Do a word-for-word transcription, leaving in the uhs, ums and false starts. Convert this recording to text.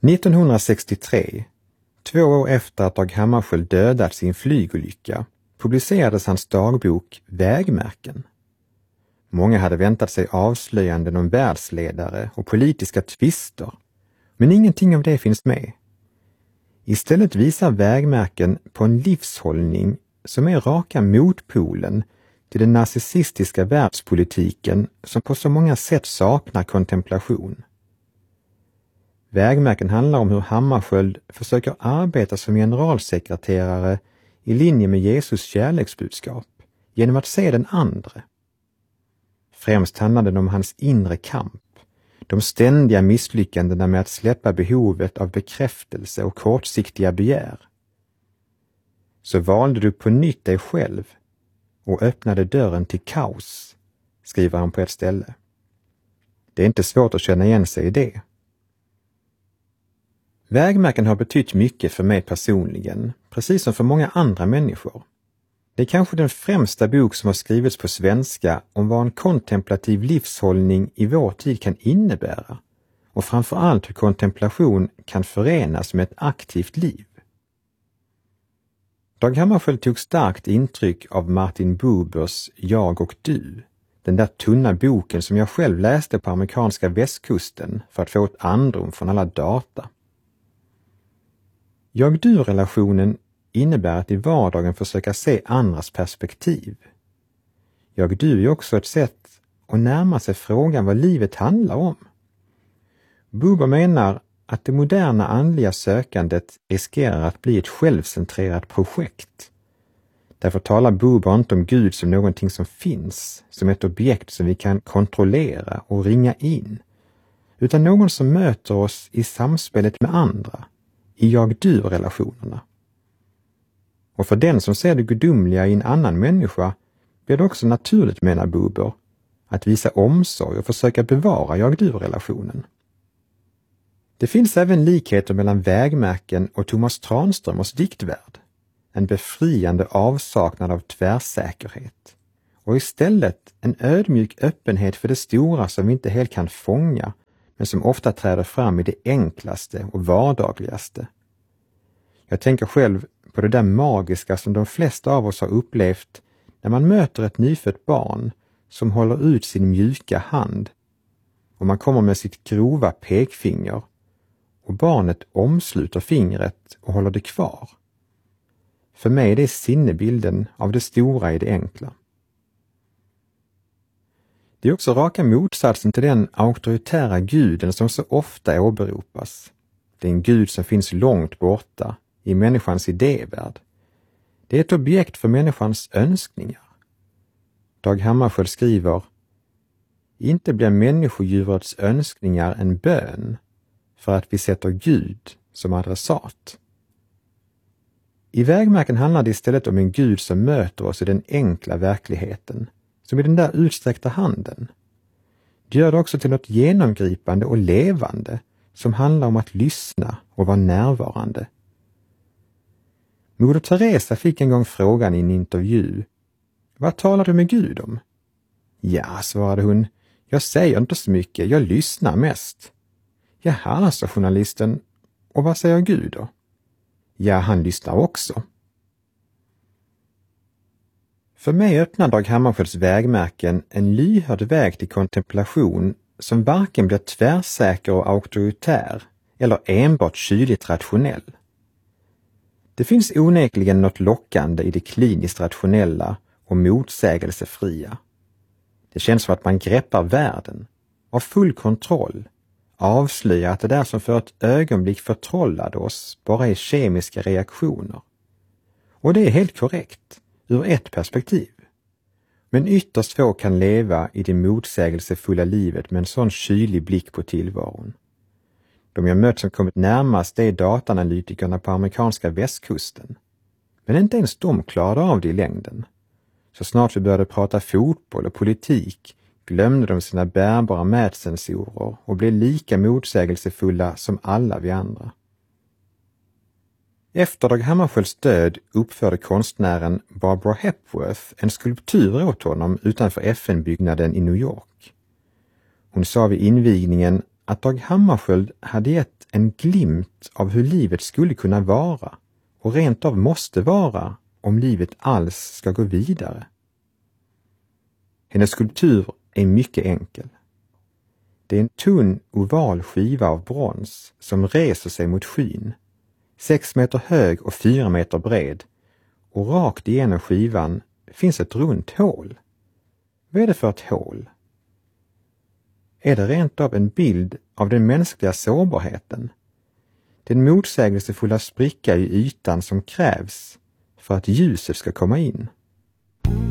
nittonhundrasextiotre, två år efter att Dag Hammarskjöld dödats i en flygolycka, publicerades hans dagbok Vägmärken. Många hade väntat sig avslöjanden om världsledare och politiska tvister, men ingenting av det finns med. Istället visar Vägmärken på en livshållning som är raka motpolen till den narcissistiska världspolitiken som på så många sätt saknar kontemplation. Vägmärken handlar om hur Hammarskjöld försöker arbeta som generalsekreterare i linje med Jesus kärleksbudskap genom att se den andre. Främst handlar det om hans inre kamp, de ständiga misslyckandena med att släppa behovet av bekräftelse och kortsiktiga begär. Så valde du på nytt dig själv och öppnade dörren till kaos, skriver han på ett ställe. Det är inte svårt att känna igen sig i det. Vägmärken har betytt mycket för mig personligen, precis som för många andra människor. Det är kanske den främsta bok som har skrivits på svenska om vad en kontemplativ livshållning i vår tid kan innebära och framförallt hur kontemplation kan förenas med ett aktivt liv. Dag Hammarskjöld tog starkt intryck av Martin Bubers Jag och du, den där tunna boken som jag själv läste på amerikanska västkusten för att få ett andrum från alla data. Jag-du-relationen innebär att i vardagen försöka se andras perspektiv. Jag-du är också ett sätt att närma sig frågan vad livet handlar om. Buber menar att det moderna andliga sökandet riskerar att bli ett självcentrerat projekt. Därför talar Buber inte om Gud som någonting som finns, som ett objekt som vi kan kontrollera och ringa in, utan någon som möter oss i samspelet med andra, i jag-du-relationerna. Och för den som ser det gudomliga i en annan människa blir det också naturligt, menar Buber, att visa omsorg och försöka bevara jag-du-relationen. Det finns även likheter mellan Vägmärken och Thomas Tranströmers diktvärld, en befriande avsaknad av tvärsäkerhet, och istället en ödmjuk öppenhet för det stora som vi inte helt kan fånga, men som ofta träder fram i det enklaste och vardagligaste. Jag tänker själv på det där magiska som de flesta av oss har upplevt när man möter ett nyfött barn som håller ut sin mjuka hand och man kommer med sitt grova pekfinger och barnet omsluter fingret och håller det kvar. För mig är det sinnebilden av det stora i det enkla. Det är också raka motsatsen till den auktoritära guden som så ofta åberopas. Det är en gud som finns långt borta i människans idévärld. Det är ett objekt för människans önskningar. Dag Hammarskjöld skriver: Inte blir människodjurets önskningar en bön för att vi sätter Gud som adressat. I Vägmärken handlar det istället om en Gud som möter oss i den enkla verkligheten, som i den där utsträckta handen. Det gör det också till något genomgripande och levande som handlar om att lyssna och vara närvarande. Moder Teresa fick en gång frågan i en intervju: Vad talar du med Gud om? Ja, svarade hon, jag säger inte så mycket, jag lyssnar mest. Jaha, sa journalisten, och vad säger Gud då? Ja, han lyssnar också. För mig öppnar Dag Hammarskjölds Vägmärken en lyhörd väg till kontemplation som varken blir tvärsäker och auktoritär eller enbart kyligt rationell. Det finns onekligen något lockande i det kliniskt rationella och motsägelsefria. Det känns som att man greppar världen, har full kontroll, avslöjar att det där som för ett ögonblick förtrollade oss bara är kemiska reaktioner. Och det är helt korrekt, ur ett perspektiv. Men ytterst få kan leva i det motsägelsefulla livet med en sån kylig blick på tillvaron. De jag mött som kommit närmast är dataanalytikerna på amerikanska västkusten. Men inte ens de klarade av det i längden. Så snart vi började prata fotboll och politik glömde de sina bärbara mätsensorer och blev lika motsägelsefulla som alla vi andra. Efter Dag Hammarskjölds död uppförde konstnären Barbara Hepworth en skulptur åt honom utanför F N-byggnaden i New York. Hon sa vid invigningen att Dag Hammarskjöld hade gett en glimt av hur livet skulle kunna vara och rent av måste vara om livet alls ska gå vidare. Hennes skulptur är mycket enkel. Det är en tunn oval skiva av brons som reser sig mot skyn, sex meter hög och fyra meter bred, och rakt igenom skivan finns ett runt hål. Vad är det för ett hål? Är det rent av en bild av den mänskliga sårbarheten? Den motsägelsefulla spricka i ytan som krävs för att ljuset ska komma in.